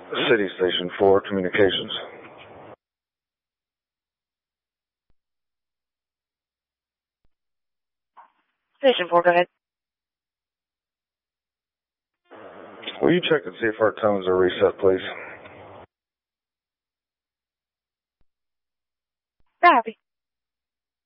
City Station 4, communications. Station 4, go ahead. Will you check and see if our tones are reset, please?